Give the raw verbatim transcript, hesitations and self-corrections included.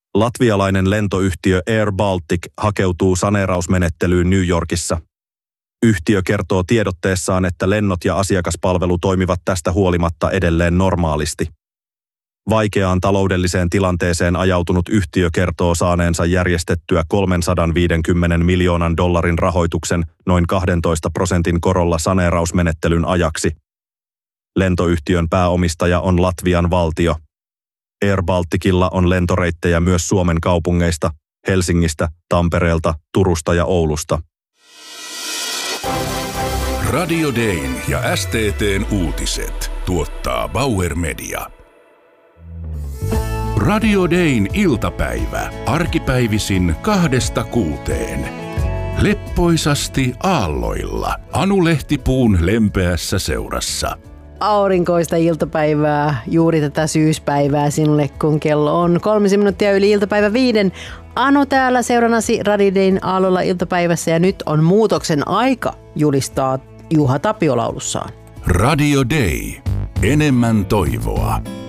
Latvialainen lentoyhtiö Air Baltic hakeutuu saneerausmenettelyyn New Yorkissa. Yhtiö kertoo tiedotteessaan, että lennot ja asiakaspalvelu toimivat tästä huolimatta edelleen normaalisti. Vaikeaan taloudelliseen tilanteeseen ajautunut yhtiö kertoo saaneensa järjestettyä kolmesataaviisikymmentä miljoonan dollarin rahoituksen noin kaksitoista prosentin korolla saneerausmenettelyn ajaksi. Lentoyhtiön pääomistaja on Latvian valtio. Air Balticilla on lentoreittejä myös Suomen kaupungeista, Helsingistä, Tampereelta, Turusta ja Oulusta. Radio Dayn ja S T T:n uutiset tuottaa Bauer Media. Radio Dayn iltapäivä, arkipäivisin kahdesta kuuteen. Leppoisasti aalloilla, Anu Lehtipuun lempeässä seurassa. Aurinkoista iltapäivää, juuri tätä syyspäivää sinulle, kun kello on kolmisen minuuttia yli iltapäivä viiden. Anu täällä seurannasi Radio Dayn aallolla iltapäivässä ja nyt on muutoksen aika, julistaa Juha Tapio laulussaan. Radio Day. Enemmän toivoa.